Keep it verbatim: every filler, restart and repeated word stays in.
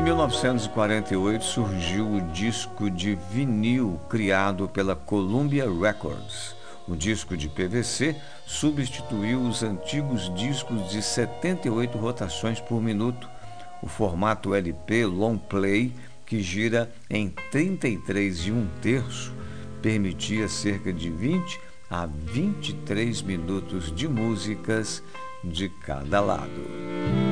mil novecentos e quarenta e oito surgiu o disco de vinil criado pela Columbia Records. O disco de P V C substituiu os antigos discos de setenta e oito rotações por minuto. O formato L P Long Play, que gira em trinta e três e um terço, permitia cerca de vinte a vinte e três minutos de músicas de cada lado.